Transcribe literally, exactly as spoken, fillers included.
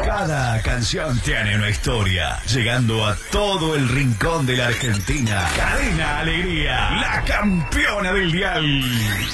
Cada canción tiene una historia, llegando a todo el rincón de la Argentina. Cadena Alegría, la campeona del dial.